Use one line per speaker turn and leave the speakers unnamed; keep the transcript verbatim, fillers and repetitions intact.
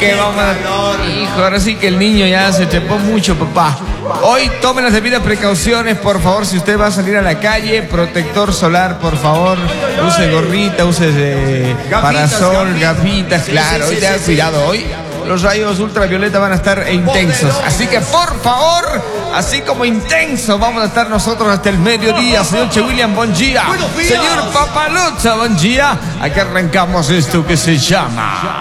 que vamos a... Hijo, ahora sí que el niño ya se trepó mucho, papá. Hoy tomen las debidas precauciones, por favor, si usted va a salir a la calle, protector solar, por favor, use gorrita, use eh, parasol, gafitas, claro, hoy tenga cuidado, hoy los rayos ultravioleta van a estar intensos, así que por favor, así como intenso, vamos a estar nosotros hasta el mediodía. Señor Che William, buen día. Señor Papalucha, buen día. Aquí arrancamos esto que se llama...